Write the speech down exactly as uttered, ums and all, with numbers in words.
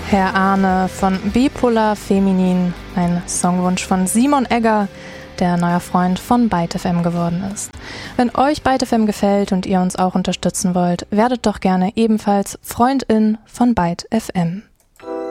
Herr Arne von Bipolar Feminin, ein Songwunsch von Simon Egger, der neuer Freund von Byte F M geworden ist. Wenn euch Byte F M gefällt und ihr uns auch unterstützen wollt, werdet doch gerne ebenfalls Freundin von Byte F M.